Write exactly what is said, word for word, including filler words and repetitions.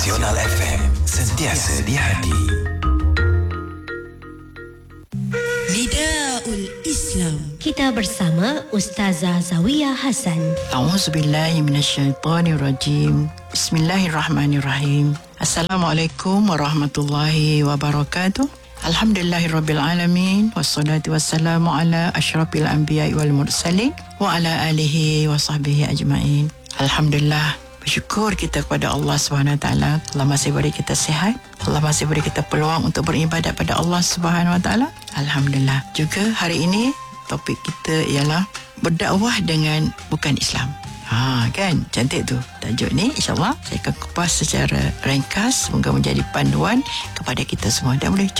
Nasional F M, sentiasa di hati. Nidaul Islam. Kita bersama Ustazah Zawiyah Hasan. A'udzubillahi minasyaitonirrajim. Bismillahirrahmanirrahim. Assalamualaikum warahmatullahi wabarakatuh. Alhamdulillahirabbil alamin, wassalatu wassalamu ala asyrafil anbiya'i wal mursalin wa ala alihi wa sahbihi ajmain. Alhamdulillah, bersyukur kita kepada Allah Subhanahu Wa Taala. Allah masih beri kita sihat. Allah masih beri kita peluang untuk beribadat pada Allah Subhanahu Wa Taala. Alhamdulillah. Juga hari ini topik kita ialah berdakwah dengan bukan Islam. Ha, kan? Cantik tu tajuk ni. InsyaAllah saya akan kupas secara ringkas, semoga menjadi panduan kepada kita semua dan boleh